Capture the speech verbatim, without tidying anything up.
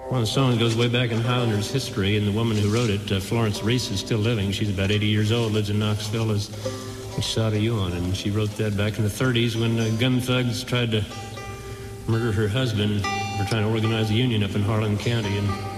Well, the song goes way back in Highlanders history, and the woman who wrote it, uh, Florence Reese, is still living. She's about eighty years old, lives in Knoxville, is Shada Yuan, and she wrote that back in the thirties when uh, gun thugs tried to murder her husband for trying to organize a union up in Harlan County, and